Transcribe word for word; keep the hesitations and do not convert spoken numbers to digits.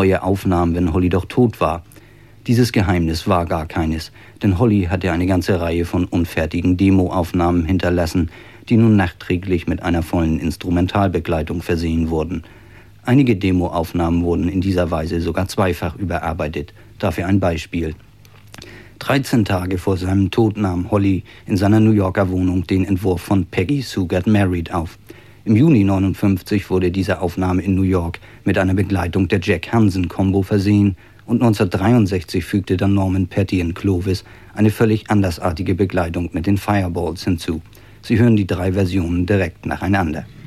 neue Aufnahmen, wenn Holly doch tot war. Dieses Geheimnis war gar keines, denn Holly hatte eine ganze Reihe von unfertigen Demoaufnahmen hinterlassen, die nun nachträglich mit einer vollen Instrumentalbegleitung versehen wurden. Einige Demoaufnahmen wurden in dieser Weise sogar zweifach überarbeitet. Dafür ein Beispiel. dreizehn Tage vor seinem Tod nahm Holly in seiner New Yorker Wohnung den Entwurf von Peggy Sue Got Married auf. Im Juni neunundfünfzig wurde diese Aufnahme in New York mit einer Begleitung der Jack Hansen-Kombo versehen und neunzehnhundertdreiundsechzig fügte dann Norman Petty in Clovis eine völlig andersartige Begleitung mit den Fireballs hinzu. Sie hören die drei Versionen direkt nacheinander.